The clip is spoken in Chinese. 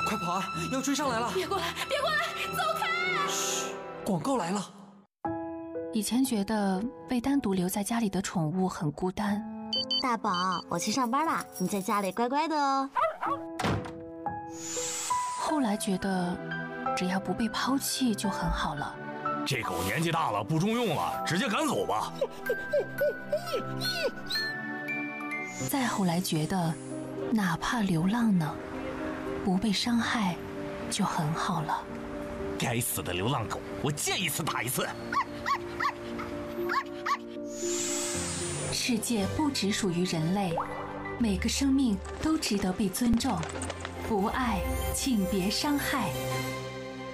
快跑啊！要追上来了！ 别过来，别过来，走开！ 嘘，广告来了。 以前觉得被单独留在家里的宠物很孤单。 大宝，我去上班啦，你在家里乖乖的哦。 后来觉得，只要不被抛弃就很好了。 这狗年纪大了，不中用了，直接赶走吧。 再后来觉得，哪怕流浪呢，不被伤害就很好了。 该死的流浪狗，我见一次打一次。 世界不只属于人类，每个生命都值得被尊重。不爱，请别伤害。